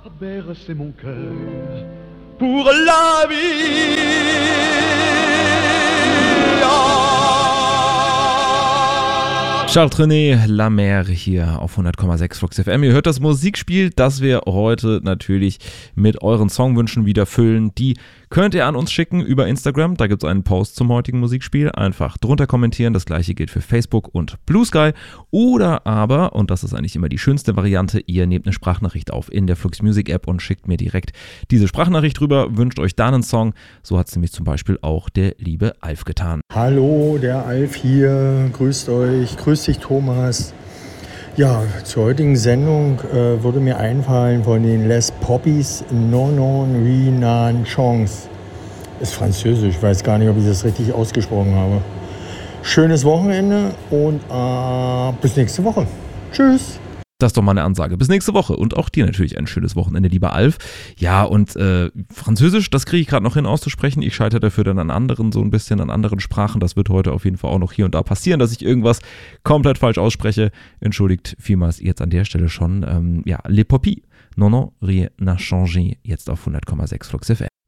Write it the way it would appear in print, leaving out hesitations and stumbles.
Bercez mon cœur pour la vie. Charles Trenet, La Mer hier auf 100,6 Flux FM. Ihr hört das Musikspiel, das wir heute natürlich mit euren Songwünschen wieder füllen. Die könnt ihr an uns schicken über Instagram. Da gibt es einen Post zum heutigen Musikspiel. Einfach drunter kommentieren. Das gleiche gilt für Facebook und Blue Sky. Oder aber, und das ist eigentlich immer die schönste Variante, ihr nehmt eine Sprachnachricht auf in der Flux Music App und schickt mir direkt diese Sprachnachricht rüber. Wünscht euch da einen Song. So hat es nämlich zum Beispiel auch der liebe Alf getan. Hallo, der Alf hier. Grüßt euch. Grüß dich, Thomas. Ja, zur heutigen Sendung würde mir einfallen von den Les Poppies Non Non Rien Chance. Ist französisch, ich weiß gar nicht, ob ich das richtig ausgesprochen habe. Schönes Wochenende und bis nächste Woche. Tschüss. Das ist doch mal eine Ansage. Bis nächste Woche und auch dir natürlich ein schönes Wochenende, lieber Alf. Ja, und Französisch, das kriege ich gerade noch hin auszusprechen. Ich scheitere dafür dann an anderen Sprachen. Das wird heute auf jeden Fall auch noch hier und da passieren, dass ich irgendwas komplett falsch ausspreche. Entschuldigt vielmals jetzt an der Stelle schon. Les Poppies. Non, non, rien n'a changé. Jetzt auf 100,6 Flux FM.